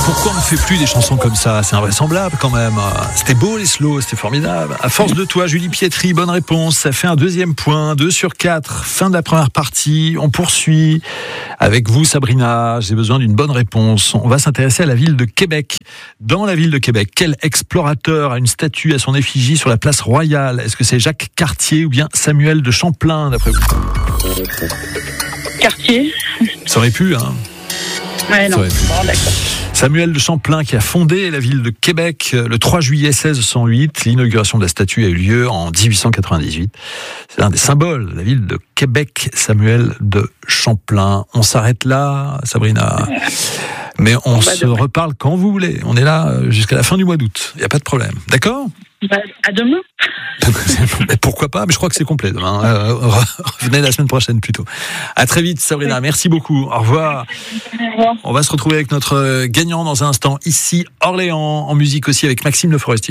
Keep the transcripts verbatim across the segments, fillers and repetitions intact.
Pourquoi on ne fait plus des chansons comme ça? C'est invraisemblable quand même. C'était beau les slows, c'était formidable. À force de toi, Julie Pietri, bonne réponse. Ça fait un deuxième point, deux sur quatre. Fin de la première partie. On poursuit avec vous, Sabrina. J'ai besoin d'une bonne réponse. On va s'intéresser à la ville de Québec. Dans la ville de Québec, quel explorateur a une statue à son effigie sur la place Royale? Est-ce que c'est Jacques Cartier ou bien Samuel de Champlain, d'après vous? Cartier. Ça aurait pu, hein? Ouais, non. Bon, d'accord. Samuel de Champlain qui a fondé la ville de Québec le trois juillet seize cent huit. L'inauguration de la statue a eu lieu en dix-huit cent quatre-vingt-dix-huit. C'est l'un des symboles de la ville de Québec, Samuel de Champlain. On s'arrête là, Sabrina. Mais on, on se demain. reparle quand vous voulez. On est là jusqu'à la fin du mois d'août. Il n'y a pas de problème. D'accord ? Bah, à demain. Mais pourquoi pas? Mais je crois que c'est complet demain. Euh, revenez la semaine prochaine plutôt. À très vite, Sabrina. Oui. Merci beaucoup. Au revoir. Au revoir. On va se retrouver avec notre gagnant dans un instant. Ici, Orléans, en musique aussi avec Maxime Le Forestier.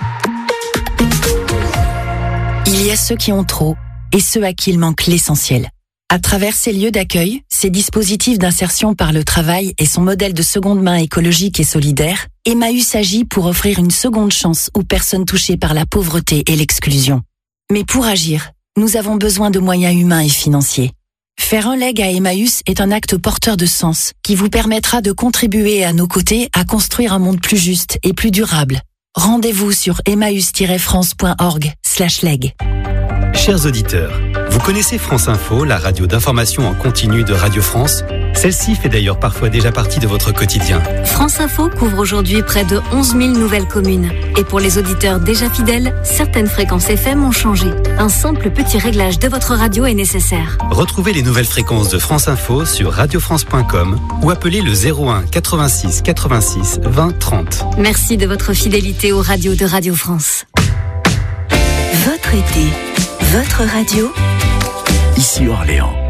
Il y a ceux qui ont trop et ceux à qui il manque l'essentiel. À travers ces lieux d'accueil, ces dispositifs d'insertion par le travail et son modèle de seconde main écologique et solidaire, Emmaüs agit pour offrir une seconde chance aux personnes touchées par la pauvreté et l'exclusion. Mais pour agir, nous avons besoin de moyens humains et financiers. Faire un leg à Emmaüs est un acte porteur de sens qui vous permettra de contribuer à nos côtés à construire un monde plus juste et plus durable. Rendez-vous sur emmaüs tiret france point org slash leg. Chers auditeurs, vous connaissez France Info, la radio d'information en continu de Radio France? Celle-ci fait d'ailleurs parfois déjà partie de votre quotidien. France Info couvre aujourd'hui près de onze mille nouvelles communes. Et pour les auditeurs déjà fidèles, certaines fréquences F M ont changé. Un simple petit réglage de votre radio est nécessaire. Retrouvez les nouvelles fréquences de France Info sur radio france point com ou appelez le zéro un quatre-vingt-six quatre-vingt-six vingt trente. Merci de votre fidélité aux radios de Radio France. Votre été, votre radio, ici Orléans.